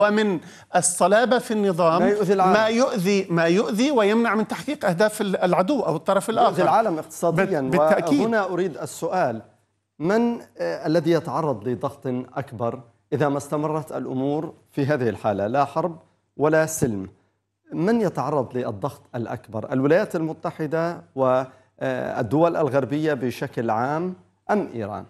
ومن الصلابة في النظام ما يؤذي ويمنع من تحقيق أهداف العدو أو الطرف الآخر. يؤذي العالم اقتصاديا. بالتأكيد. وهنا أريد السؤال: من الذي يتعرض لضغط أكبر إذا ما استمرت الأمور في هذه الحالة، لا حرب ولا سلم؟ من يتعرض للضغط الأكبر، الولايات المتحدة والدول الغربية بشكل عام أم إيران؟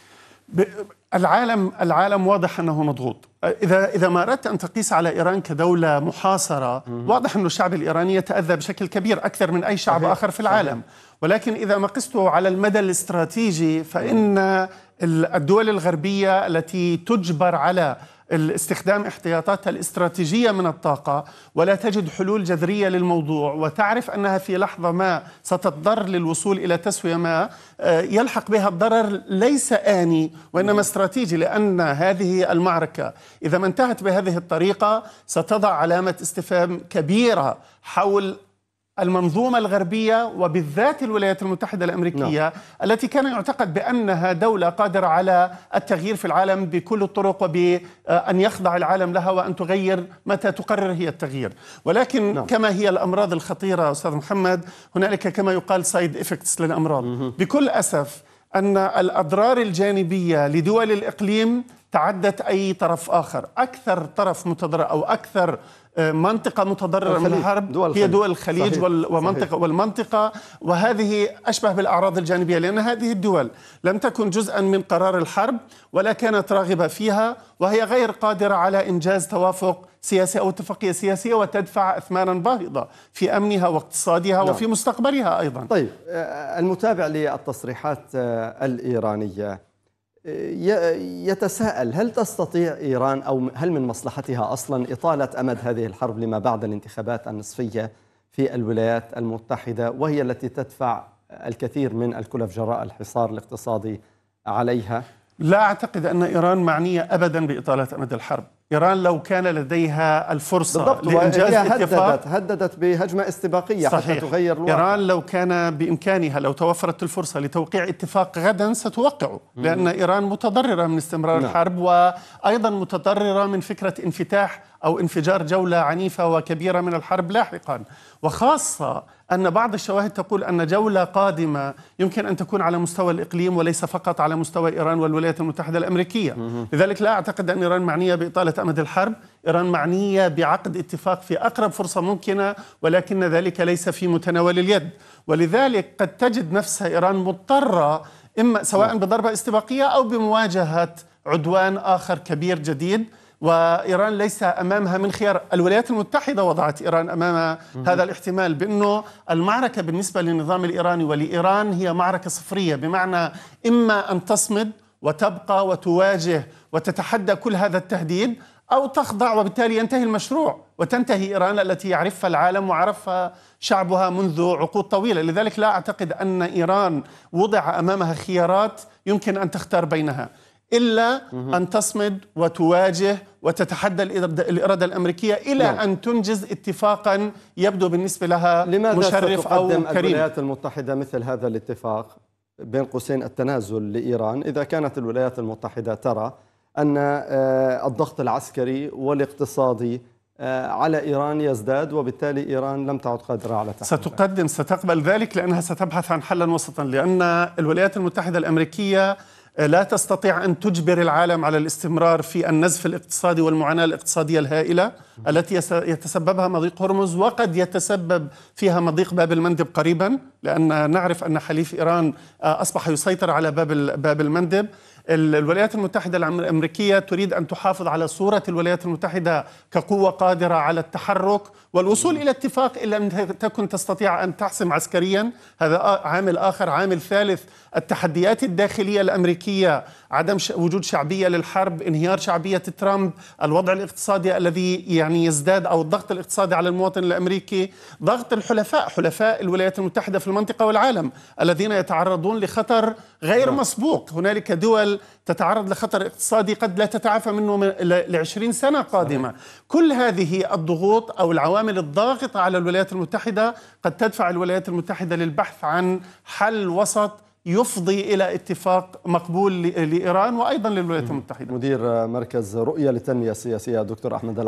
العالم واضح أنه مضغوط. إذا ما أردت أن تقيس على إيران كدولة محاصرة، واضح أن الشعب الإيراني يتأذى بشكل كبير أكثر من أي شعب آخر في العالم. ولكن إذا ما قسته على المدى الاستراتيجي، فإن الدول الغربية التي تجبر على الاستخدام احتياطاتها الاستراتيجية من الطاقة ولا تجد حلول جذرية للموضوع، وتعرف أنها في لحظة ما ستضطر للوصول إلى تسوية ما يلحق بها الضرر ليس آني وإنما استراتيجي، لأن هذه المعركة إذا ما انتهت بهذه الطريقة ستضع علامة استفهام كبيرة حول المنظومة الغربية وبالذات الولايات المتحدة الأمريكية التي كان يعتقد بأنها دولة قادرة على التغيير في العالم بكل الطرق وبأن يخضع العالم لها وأن تغير متى تقرر هي التغيير. ولكن كما هي الأمراض الخطيرة أستاذ محمد، هنالك كما يقال سايد إفكتس للأمراض. بكل أسف أن الأضرار الجانبية لدول الإقليم تعدت أي طرف آخر. أكثر طرف متضرر أو أكثر منطقة متضررة من الحرب هي دول الخليج والمنطقة، وهذه أشبه بالأعراض الجانبية، لأن هذه الدول لم تكن جزءا من قرار الحرب ولا كانت راغبة فيها، وهي غير قادرة على إنجاز توافق سياسي أو اتفاقية سياسية، وتدفع أثمانا باهظة في أمنها واقتصادها وفي مستقبلها أيضا. طيب، المتابع للتصريحات الإيرانية يتساءل: هل تستطيع إيران أو هل من مصلحتها أصلا إطالة أمد هذه الحرب لما بعد الانتخابات النصفية في الولايات المتحدة، وهي التي تدفع الكثير من الكلف جراء الحصار الاقتصادي عليها؟ لا أعتقد أن إيران معنية أبدا بإطالة أمد الحرب. إيران لو كان لديها الفرصة لإنجاز اتفاق هددت بهجمة استباقية حتى تغير الواقع. إيران لو كان بإمكانها، لو توفرت الفرصة لتوقيع اتفاق غدا ستوقعه، لأن إيران متضررة من استمرار الحرب، وأيضا متضررة من فكرة انفتاح أو انفجار جولة عنيفة وكبيرة من الحرب لاحقا. وخاصة أن بعض الشواهد تقول أن جولة قادمة يمكن أن تكون على مستوى الإقليم وليس فقط على مستوى إيران والولايات المتحدة الأمريكية. لذلك لا أعتقد أن إيران معنية بإطالة أمد الحرب. إيران معنية بعقد اتفاق في أقرب فرصة ممكنة، ولكن ذلك ليس في متناول اليد. ولذلك قد تجد نفسها إيران مضطرة إما سواء بضربة استباقية أو بمواجهة عدوان آخر كبير جديد، وإيران ليس أمامها من خيار. الولايات المتحدة وضعت إيران أمام هذا الاحتمال، بأنه المعركة بالنسبة للنظام الإيراني ولإيران هي معركة صفرية، بمعنى إما أن تصمد وتبقى وتواجه وتتحدى كل هذا التهديد، أو تخضع وبالتالي ينتهي المشروع وتنتهي إيران التي يعرفها العالم وعرفها شعبها منذ عقود طويلة. لذلك لا أعتقد أن إيران وضع أمامها خيارات يمكن أن تختار بينها إلا أن تصمد وتواجه وتتحدى الإرادة الأمريكية إلى أن تنجز اتفاقا يبدو بالنسبة لها مشرف أو كريم. لماذا الولايات المتحدة مثل هذا الاتفاق بين قوسين التنازل لإيران إذا كانت الولايات المتحدة ترى أن الضغط العسكري والاقتصادي على إيران يزداد، وبالتالي إيران لم تعد قادرة على تحمل؟ ستقبل ذلك، لأنها ستبحث عن حلا وسطا، لأن الولايات المتحدة الأمريكية لا تستطيع أن تجبر العالم على الاستمرار في النزف الاقتصادي والمعاناة الاقتصادية الهائلة التي يتسببها مضيق هرمز، وقد يتسبب فيها مضيق باب المندب قريبا، لأن نعرف أن حليف إيران أصبح يسيطر على باب المندب. الولايات المتحدة الأمريكية تريد أن تحافظ على صورة الولايات المتحدة كقوة قادرة على التحرك والوصول إلى اتفاق، إلا أن تكن تستطيع أن تحسم عسكريا. هذا عامل آخر. عامل ثالث: التحديات الداخلية الأمريكية، عدم وجود شعبية للحرب، انهيار شعبية ترامب، الوضع الاقتصادي الذي يعني يزداد، أو الضغط الاقتصادي على المواطن الأمريكي، ضغط حلفاء الولايات المتحدة في المنطقة والعالم الذين يتعرضون لخطر غير مسبوق. هنالك دول تتعرض لخطر اقتصادي قد لا تتعافى منه ل20 سنة قادمة. كل هذه الضغوط أو العوامل الضاغطة على الولايات المتحدة قد تدفع الولايات المتحدة للبحث عن حل وسط يفضي إلى اتفاق مقبول لإيران وأيضا للولايات المتحدة. مدير مركز رؤية للتنمية السياسية دكتور أحمد